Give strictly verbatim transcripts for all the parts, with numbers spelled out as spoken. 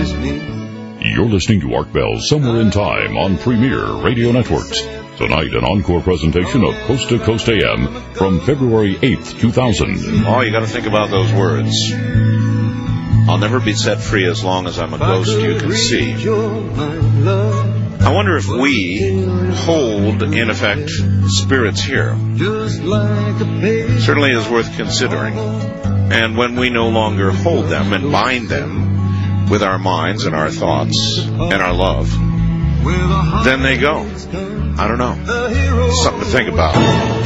You're listening to Art Bell's Somewhere in Time on Premier Radio Networks. Tonight, an encore presentation of Coast to Coast A M from February eighth, two thousand. Oh, you got to think about those words. I'll never be set free as long as I'm a ghost you can see. I wonder if we hold, in effect, spirits here. Certainly is worth considering. And when we no longer hold them and bind them with our minds and our thoughts and our love, then they go. I don't know. Something to think about.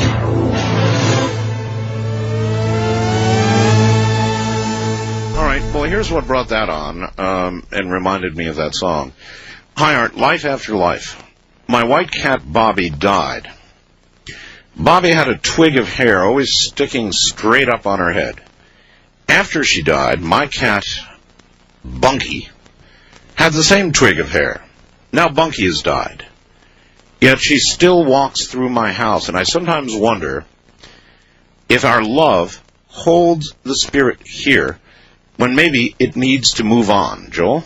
All right, well, here's what brought that on um, and reminded me of that song. Hi, Art. Life after life. My white cat, Bobby, died. Bobby had a twig of hair always sticking straight up on her head. After she died, my cat, Bunky, had the same twig of hair. Now Bunky has died. Yet she still walks through my house, and I sometimes wonder if our love holds the spirit here when maybe it needs to move on. Joel?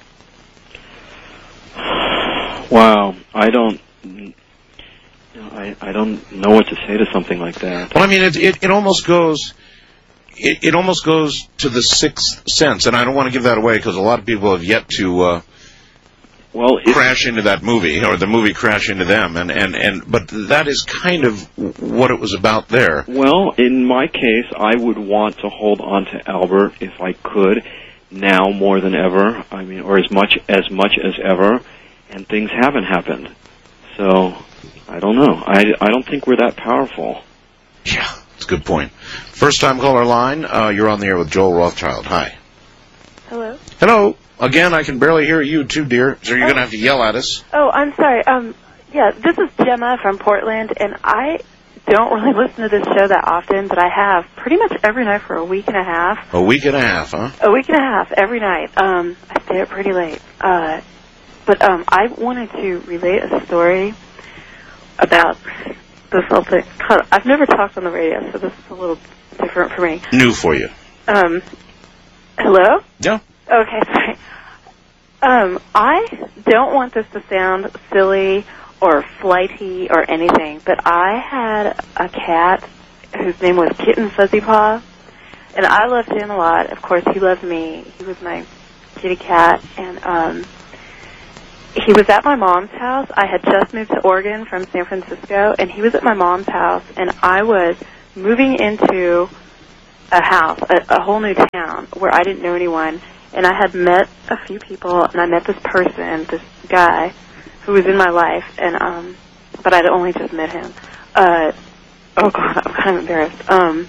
Wow, I don't, you know, I, I don't know what to say to something like that. Well, I mean, it it, it almost goes, it, it almost goes to the sixth sense, and I don't want to give that away because a lot of people have yet to uh, well crash into that movie, or the movie crash into them, and, and, and but that is kind of what it was about there. Well, in my case, I would want to hold on to Albert if I could, now more than ever. I mean, or as much as much as ever. And things haven't happened. So, I don't know. I, I don't think we're that powerful. Yeah, that's a good point. First time caller line, uh, you're on the air with Joel Rothschild. Hi. Hello. Hello. Again, I can barely hear you too, dear, so you're oh. going to have to yell at us. Oh, I'm sorry. Um, yeah, this is Gemma from Portland, and I don't really listen to this show that often, but I have pretty much every night for a week and a half. A week and a half, huh? A week and a half, every night. Um, I stay up pretty late. Uh... But um, I wanted to relate a story about this whole thing. I've never talked on the radio, so this is a little different for me. New for you. Um, hello? Yeah. Okay, sorry. Um, I don't want this to sound silly or flighty or anything, but I had a cat whose name was Kitten Fuzzy Paw, and I loved him a lot. Of course, he loved me. He was my kitty cat, and um... he was at my mom's house. I had just moved to Oregon from San Francisco, and he was at my mom's house, and I was moving into a house, a, a whole new town, where I didn't know anyone, and I had met a few people, and I met this person, this guy, who was in my life, and um, but I'd only just met him. Uh, oh, God, I'm kind of embarrassed. Um,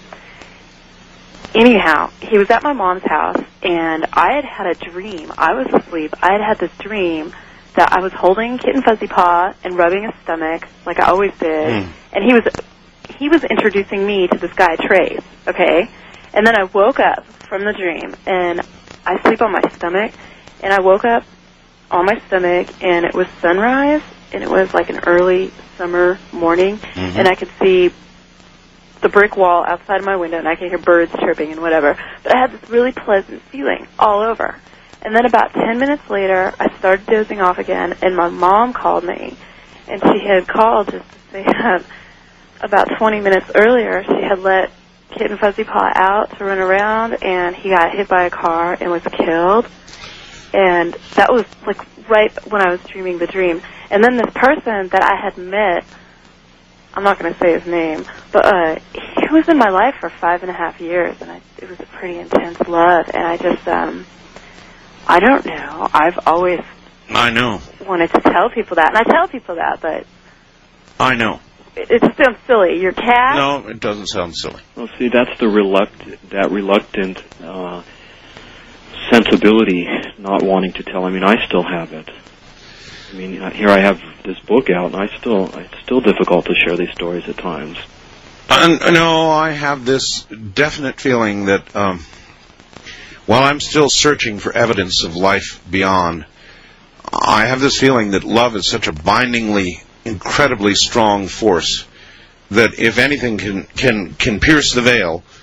anyhow, he was at my mom's house, and I had had a dream. I was asleep. I had had this dream that I was holding Kitten Fuzzy Paw and rubbing his stomach, like I always did, mm. and he was he was introducing me to this guy, Trace, okay? And then I woke up from the dream, and I sleep on my stomach, and I woke up on my stomach, and it was sunrise, and it was like an early summer morning, mm-hmm. and I could see the brick wall outside of my window, and I could hear birds chirping and whatever, but I had this really pleasant feeling all over. And then about ten minutes later, I started dozing off again, and my mom called me. And she had called just to say that about twenty minutes earlier, she had let Kitten Fuzzy Paw out to run around, and he got hit by a car and was killed. And that was, like, right when I was dreaming the dream. And then this person that I had met, I'm not going to say his name, but uh, he was in my life for five and a half years, and I, it was a pretty intense love. And I just... um. I don't know. I've always I know. wanted to tell people that, and I tell people that, but I know. It, it sounds silly. Your cat? No, it doesn't sound silly. Well, see, that's the reluctant, that reluctant uh, sensibility, not wanting to tell. I mean, I still have it. I mean, here I have this book out, and I still, it's still difficult to share these stories at times. Uh, no, I have this definite feeling that um, while I'm still searching for evidence of life beyond, I have this feeling that love is such a bindingly, incredibly strong force that if anything can can, can pierce the veil,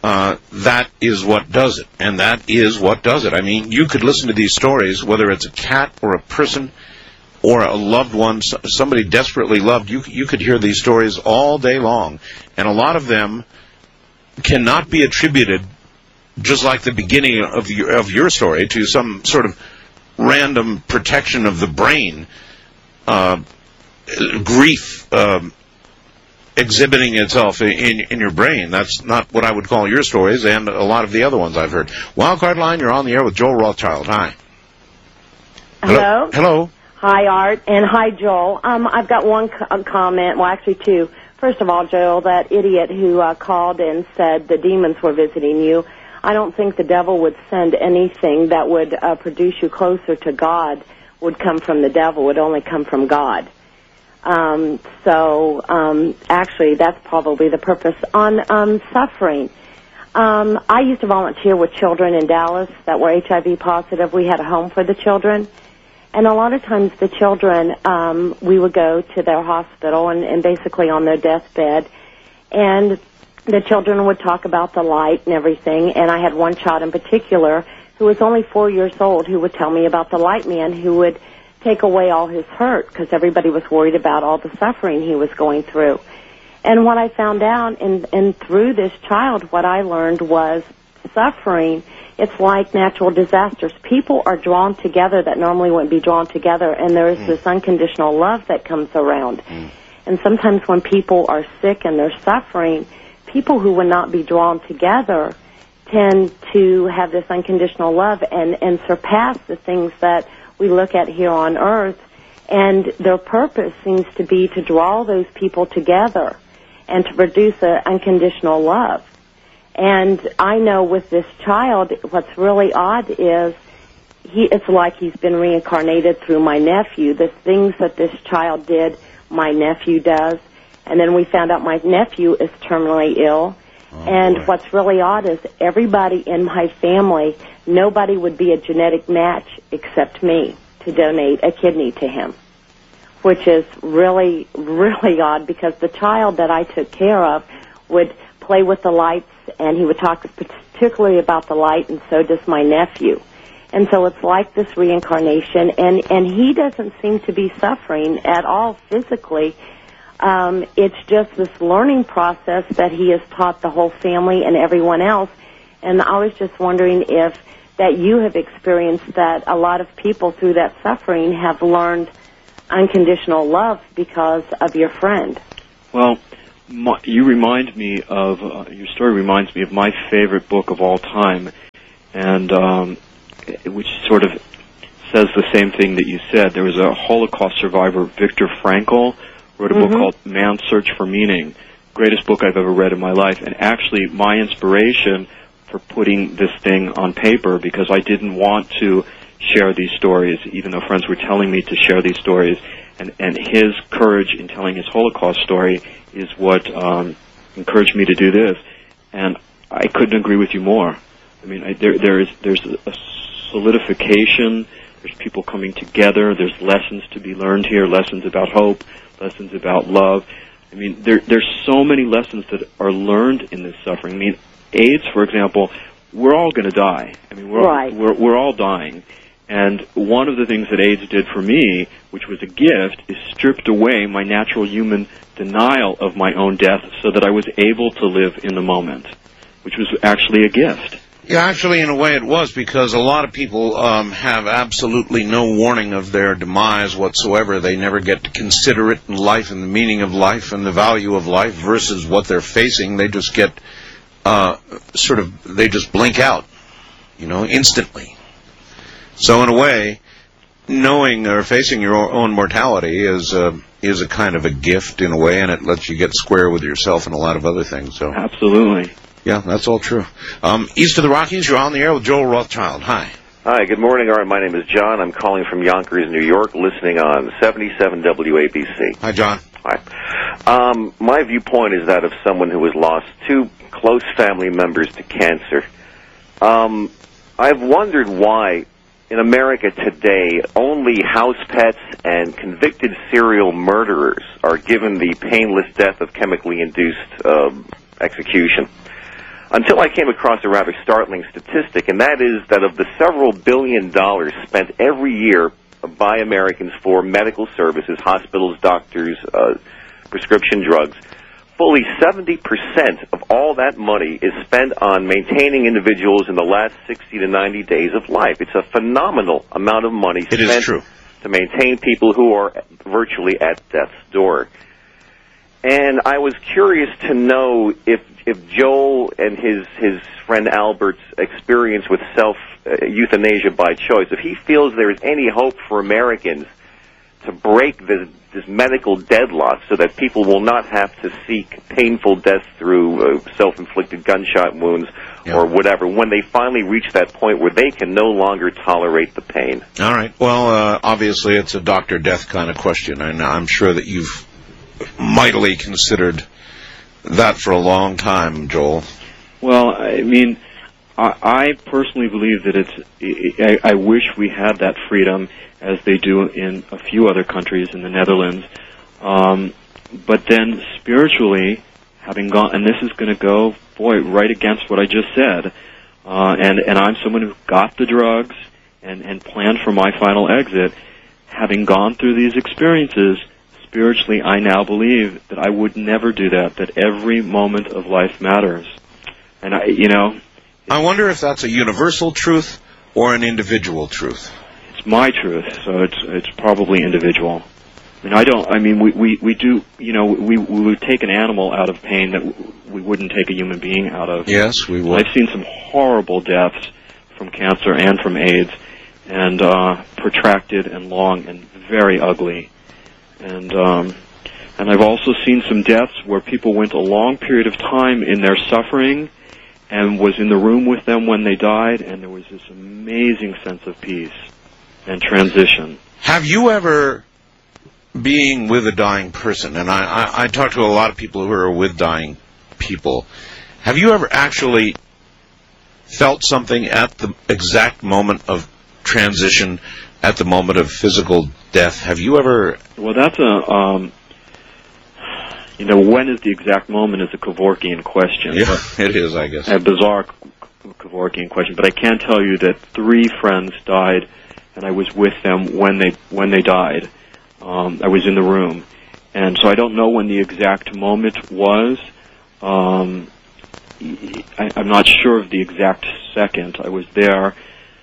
uh, that is what does it. And that is what does it. I mean, you could listen to these stories, whether it's a cat or a person or a loved one, somebody desperately loved, you, you could hear these stories all day long. And a lot of them cannot be attributed, just like the beginning of your, of your story, to some sort of random protection of the brain, uh, grief um, exhibiting itself in, in your brain. That's not what I would call your stories and a lot of the other ones I've heard. Wildcard Line, you're on the air with Joel Rothschild. Hi. Hello. Hello. Hello. Hi, Art, and hi, Joel. Um, I've got one co- comment, well, actually two. First of all, Joel, that idiot who uh, called and said the demons were visiting you, I don't think the devil would send anything that would uh, produce you closer to God would come from the devil. It would only come from God. Um, so, um, actually, that's probably the purpose. On um, suffering, um, I used to volunteer with children in Dallas that were H I V positive. We had a home for the children. And a lot of times the children, um, we would go to their hospital and, and basically on their deathbed, and the children would talk about the light and everything. And I had one child in particular who was only four years old who would tell me about the light man who would take away all his hurt because everybody was worried about all the suffering he was going through. And what I found out, and, and through this child, what I learned was suffering, it's like natural disasters. People are drawn together that normally wouldn't be drawn together, and there is mm. this unconditional love that comes around. Mm. And sometimes when people are sick and they're suffering, people who would not be drawn together tend to have this unconditional love and, and surpass the things that we look at here on earth. And their purpose seems to be to draw those people together and to produce an unconditional love. And I know with this child, what's really odd is he, it's like he's been reincarnated through my nephew. The things that this child did, my nephew does. And then we found out my nephew is terminally ill. Oh, and boy. What's really odd is everybody in my family, nobody would be a genetic match except me to donate a kidney to him, which is really, really odd because the child that I took care of would play with the lights, and he would talk particularly about the light, and so does my nephew. And so it's like this reincarnation, and, and he doesn't seem to be suffering at all physically. Um, it's just this learning process that he has taught the whole family and everyone else. And I was just wondering if that you have experienced that a lot of people through that suffering have learned unconditional love because of your friend. Well, My, you remind me of, uh, your story reminds me of my favorite book of all time, and um, which sort of says the same thing that you said. There was a Holocaust survivor, Viktor Frankl, wrote a mm-hmm. book called Man's Search for Meaning. Greatest book I've ever read in my life, and actually my inspiration for putting this thing on paper, because I didn't want to share these stories, even though friends were telling me to share these stories. And, and his courage in telling his Holocaust story is what um, encouraged me to do this. And I couldn't agree with you more. I mean, I, there, there is there's a solidification. There's people coming together. There's lessons to be learned here. Lessons about hope. Lessons about love. I mean, there, there's so many lessons that are learned in this suffering. I mean, AIDS, for example, we're all going to die. I mean, we're right. all, we're we're all dying. And one of the things that AIDS did for me, which was a gift, is stripped away my natural human denial of my own death so that I was able to live in the moment, which was actually a gift. Yeah, actually, in a way it was, because a lot of people um, have absolutely no warning of their demise whatsoever. They never get to consider it in life and the meaning of life and the value of life versus what they're facing. They just get uh, sort of, they just blink out, you know, instantly. So in a way, knowing or facing your own mortality is a, is a kind of a gift in a way, and it lets you get square with yourself and a lot of other things. So absolutely. Yeah, that's all true. Um, east of the Rockies, you're on the air with Joel Rothschild. Hi. Hi, good morning. All right, my name is John. I'm calling from Yonkers, New York, listening on seventy-seven W A B C. Hi, John. Hi. Um, my viewpoint is that of someone who has lost two close family members to cancer. Um, I've wondered why in America today, only house pets and convicted serial murderers are given the painless death of chemically induced uh, execution. until I came across a rather startling statistic, and that is that of the several billion dollars spent every year by Americans for medical services, hospitals, doctors, uh, prescription drugs, fully seventy percent of all that money is spent on maintaining individuals in the last sixty to ninety days of life. It's a phenomenal amount of money spent It is true. to maintain people who are virtually at death's door. And I was curious to know if if Joel and his his friend Albert's experience with self uh, euthanasia by choice, if he feels there is any hope for Americans to break this this medical deadlock so that people will not have to seek painful death through uh, self-inflicted gunshot wounds Yeah. or whatever, when they finally reach that point where they can no longer tolerate the pain. All right. Well, uh, obviously it's a doctor death kind of question, and I'm sure that you've mightily considered that for a long time, Joel. Well, I mean, I, I personally believe that it's. I, I wish we had that freedom, as they do in a few other countries in the Netherlands. Um, but then spiritually, having gone, and this is going to go, boy, right against what I just said. Uh, and and I'm someone who got the drugs and and planned for my final exit. Having gone through these experiences, spiritually, I now believe that I would never do that. That every moment of life matters. And I, you know, I wonder if that's a universal truth or an individual truth. it's my truth, so it's it's probably individual. I mean, I don't. I mean, we we we do. You know, we we would take an animal out of pain that we wouldn't take a human being out of. Yes, we would. I've seen some horrible deaths from cancer and from AIDS, and uh, protracted and long and very ugly. And um, and I've also seen some deaths where people went a long period of time in their suffering, and was in the room with them when they died, and there was this amazing sense of peace and transition. Have you ever, being with a dying person, and I, I, I talk to a lot of people who are with dying people, have you ever actually felt something at the exact moment of transition, at the moment of physical death? Have you ever... Well, that's a, um, you know, when is the exact moment is a Kevorkian question. Yeah, it is, I guess. A bizarre Kevorkian question, but I can tell you that three friends died, and I was with them when they when they died. Um, I was in the room, and so I don't know when the exact moment was. Um, I, I'm not sure of the exact second. I was there,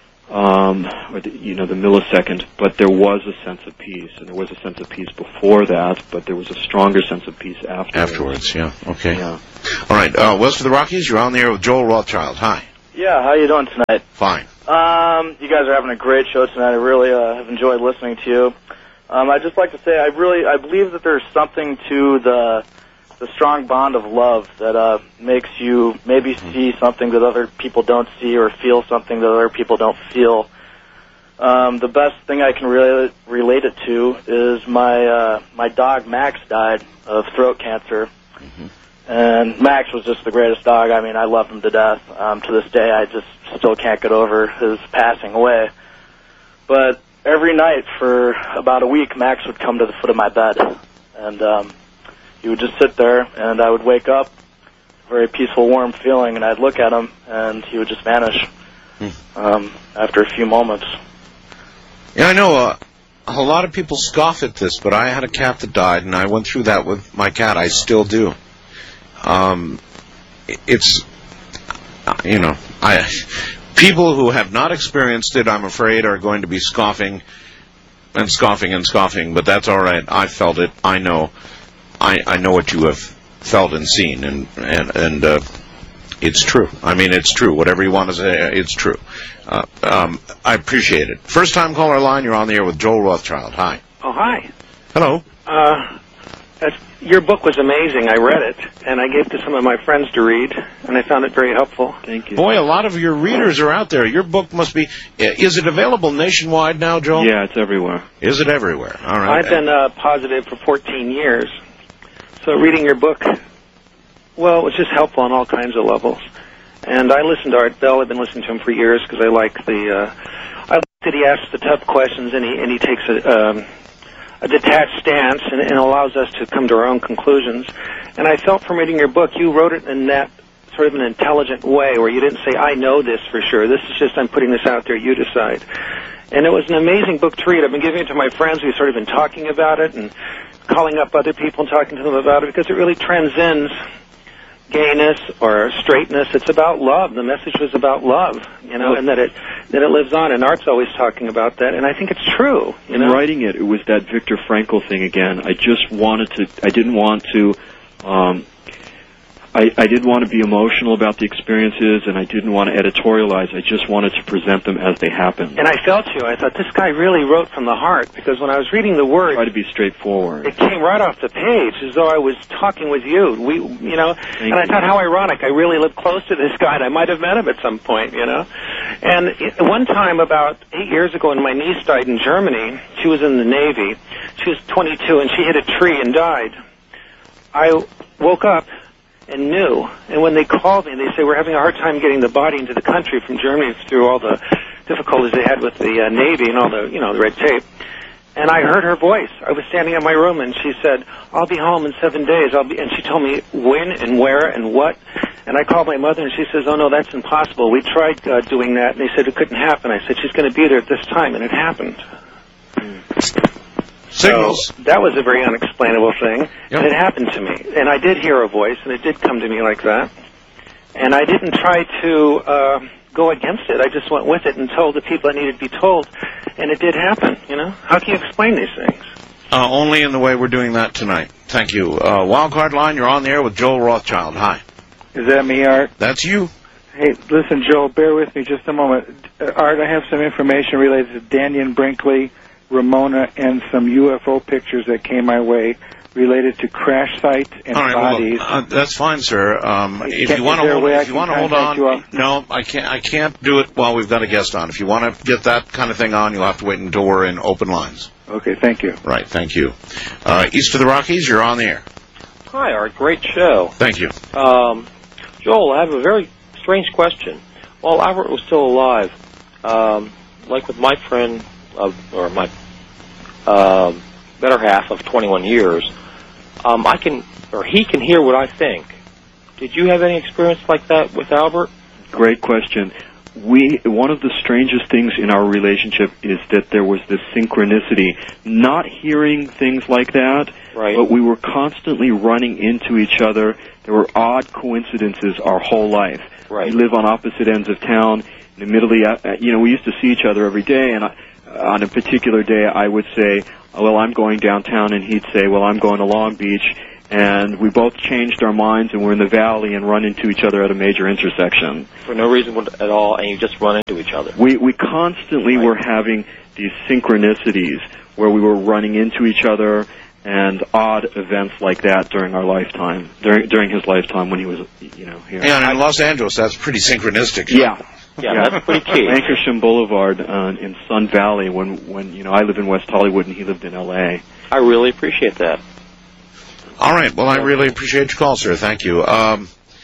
um, or the, you know, the millisecond, but there was a sense of peace, and there was a sense of peace before that, but there was a stronger sense of peace afterwards. Afterwards, yeah. Okay. Yeah. All right. Uh, West for the Rockies, you're on the air with Joel Rothschild. Hi. Yeah, how you doing tonight? Fine. Um, you guys are having a great show tonight. I really uh, have enjoyed listening to you. Um, I'd just like to say I really I believe that there's something to the the strong bond of love that uh, makes you maybe see something that other people don't see, or feel something that other people don't feel. Um, the best thing I can really relate it to is my uh, my dog Max died of throat cancer. Mm-hmm. And Max was just the greatest dog. I mean, I loved him to death. Um, to this day, I just still can't get over his passing away. But every night for about a week, Max would come to the foot of my bed. And um, he would just sit there, and I would wake up, very peaceful, warm feeling, and I'd look at him, and he would just vanish um, after a few moments. Yeah, I know uh, a lot of people scoff at this, but I had a cat that died, and I went through that with my cat. I still do. Um, it's, you know, I people who have not experienced it, I'm afraid, are going to be scoffing and scoffing and scoffing, but that's all right. I felt it. I know. I, I know what you have felt and seen, and, and, and uh, it's true. I mean, it's true. Whatever you want to say, it's true. Uh, um, I appreciate it. First time caller line, you're on the air with Joel Rothschild. Hi. Oh, hi. Hello. Uh, that's, your book was amazing. I read it, and I gave it to some of my friends to read, and I found it very helpful. Thank you. Boy, a lot of your readers are out there. Your book must be... Is it available nationwide now, Joel? Yeah, it's everywhere. Is it everywhere? All right. I've been uh, positive for fourteen years, so reading your book, well, it was just helpful on all kinds of levels. And I listened to Art Bell. I've been listening to him for years because I like the... Uh, I like that he asks the tough questions, and he, and he takes a... Um, a detached stance, and, and allows us to come to our own conclusions. And I felt from reading your book, you wrote it in that sort of an intelligent way where you didn't say, I know this for sure. This is just, I'm putting this out there, you decide. And it was an amazing book to read. I've been giving it to my friends. We've sort of been talking about it and calling up other people and talking to them about it because it really transcends gayness or straightness. It's about love. The message was about love, you know, and that it that it lives on. And Art's always talking about that, and I think it's true. You In know? writing it, it was that Viktor Frankl thing again. I just wanted to. I didn't want to. Um, I, I didn't want to be emotional about the experiences, and I didn't want to editorialize. I just wanted to present them as they happened. And I felt you. I thought, this guy really wrote from the heart, because when I was reading the words, Try to be straightforward. It came right off the page, as though I was talking with you. We, you know, Thank and I you. thought, how ironic. I really lived close to this guy, and I might have met him at some point, you know. And it, one time, about eight years ago, when my niece died in Germany, she was in the Navy. She was twenty-two, and she hit a tree and died. I woke up and knew. And when they called me, they say, we're having a hard time getting the body into the country from Germany through all the difficulties they had with the uh, Navy and all the, you know, the red tape. And I heard her voice. I was standing in my room, and she said, I'll be home in seven days. I'll be, and she told me when and where and what. And I called my mother, and she says, oh, no, that's impossible. We tried uh, doing that, and they said it couldn't happen. I said, she's going to be there at this time, and it happened. Signals. So that was a very unexplainable thing, Yep. and it happened to me. And I did hear a voice, and it did come to me like that. And I didn't try to uh, go against it. I just went with it and told the people that needed to be told, and it did happen, you know? How can you explain these things? Uh, only in the way we're doing that tonight. Thank you. Uh, Wildcard Line, you're on the air with Joel Rothschild. Hi. Is that me, Art? That's you. Hey, listen, Joel, bear with me just a moment. Uh, Art, I have some information related to Daniel Brinkley, Ramona, and some U F O pictures that came my way related to crash sites and All right, well, bodies. uh, that's fine, sir. Um, if Can- you want is there to a hold, way I if you can want to hold contact on, you off- no, I can't. I can't do it while we've got a guest on. If you want to get that kind of thing on, you'll have to wait until we're in open lines. Okay, thank you. Right. Thank you. Uh, East of the Rockies, you're on the air. Hi, Art. Great show. Thank you. Um, Joel, I have a very strange question. While Albert was still alive, um, like with my friend, of, or my um, better half of twenty-one years, um, I can, or he can hear what I think. Did you have any experience like that with Albert? Great question. We one of the strangest things in our relationship is that there was this synchronicity, not hearing things like that, Right. but we were constantly running into each other. There were odd coincidences our whole life. Right. We live on opposite ends of town. And admittedly, uh, you know, we used to see each other every day, and I, on a particular day, I would say, well, I'm going downtown, and he'd say, well, I'm going to Long Beach. And we both changed our minds, and we're in the valley and run into each other at a major intersection. For no reason at all, and you just run into each other. We we constantly Right. were having these synchronicities where we were running into each other, and odd events like that during our lifetime, during during his lifetime when he was, you know, here. Yeah, and in Los Angeles, that's pretty synchronistic. Yeah. Yeah, that's pretty key. Lankershim Boulevard uh, in Sun Valley when, when, you know, I live in West Hollywood and he lived in L A. I really appreciate that. All right. Well, I really appreciate your call, sir. Thank you. Um,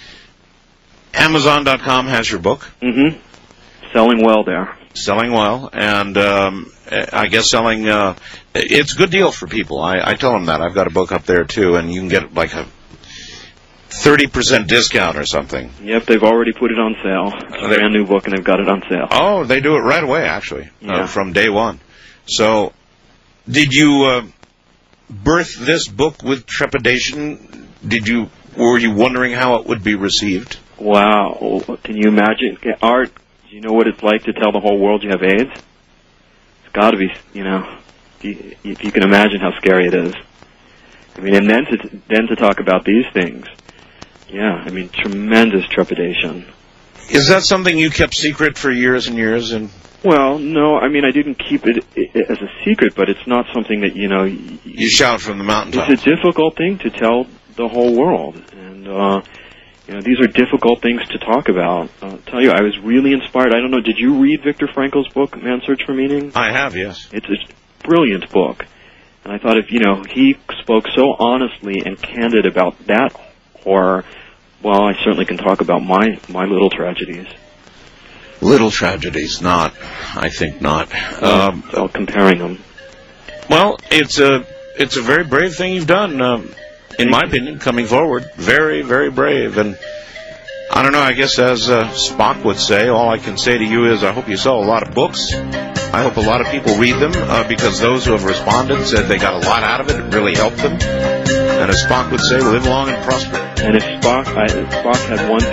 Amazon dot com has your book. Mm-hmm. Selling well there. Selling well, and um, I guess selling, uh, it's a good deal for people. I, I tell them that. I've got a book up there, too, and you can get like a thirty percent discount or something. Yep, they've already put it on sale. It's a brand new book, and they've got it on sale. Oh, they do it right away, actually, Yeah. uh, from day one. So, did you uh, birth this book with trepidation? Did you, were you wondering how it would be received? Wow. Can you imagine? Art, do you know what it's like to tell the whole world you have AIDS? It's got to be, you know, if you, if you can imagine how scary it is. I mean, and then to, then to talk about these things. Yeah, I mean, tremendous trepidation. Is that something you kept secret for years and years? And Well, no, I mean, I didn't keep it as a secret, but it's not something that, you know... You shout from the mountaintops. It's a difficult thing to tell the whole world, and, uh, you know, these are difficult things to talk about. I'll tell you, I was really inspired. I don't know, did you read Viktor Frankl's book, Man's Search for Meaning? I have, yes. It's a brilliant book, and I thought if, you know, he spoke so honestly and candid about that horror, well, I certainly can talk about my, my little tragedies. Little tragedies, not. I think not. Um, so comparing them. Well, it's a it's a very brave thing you've done, um, in my opinion, coming forward. Very, very brave. And I don't know, I guess as uh, Spock would say, all I can say to you is I hope you sell a lot of books. I hope a lot of people read them, uh, because those who have responded said they got a lot out of it. It really helped them. And as Spock would say, live long and prosper. And if Spock, I, if Spock had one